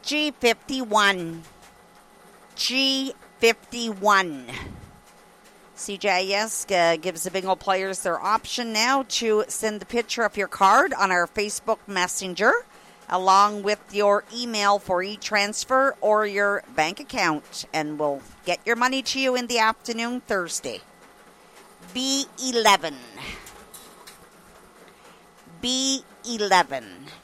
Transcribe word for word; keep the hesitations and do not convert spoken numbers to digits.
G fifty-one. G fifty-one. C J I S uh, gives the bingo players their option now to send the picture of your card on our Facebook Messenger, along with your email for e-transfer or your bank account, and we'll get your money to you in the afternoon Thursday. B eleven. B eleven.